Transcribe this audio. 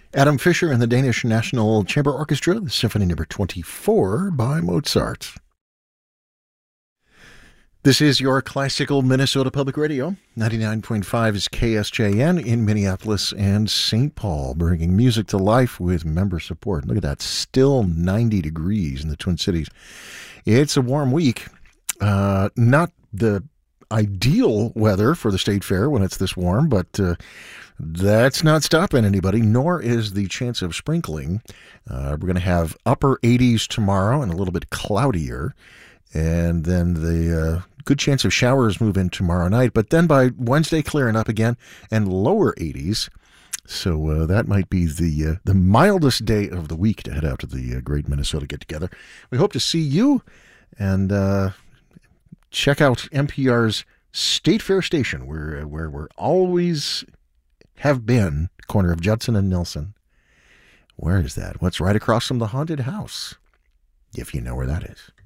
Adam Fischer and the Danish National Chamber Orchestra, the Symphony Number 24 by Mozart. This is your classical Minnesota Public Radio. 99.5 is KSJN in Minneapolis and St. Paul, bringing music to life with member support. Look at that, still 90 degrees in the Twin Cities. It's a warm week. Not the ideal weather for the state fair when it's this warm, but that's not stopping anybody, nor is the chance of sprinkling. We're going to have upper 80s tomorrow and a little bit cloudier, and then the good chance of showers move in tomorrow night, but then by Wednesday clearing up again and lower 80s. So that might be the mildest day of the week to head out to the Great Minnesota Get-Together. We hope to see you, and check out NPR's State Fair Station, where we're always have been, corner of Judson and Nelson. Where is that? What's right across from the haunted house? If you know where that is.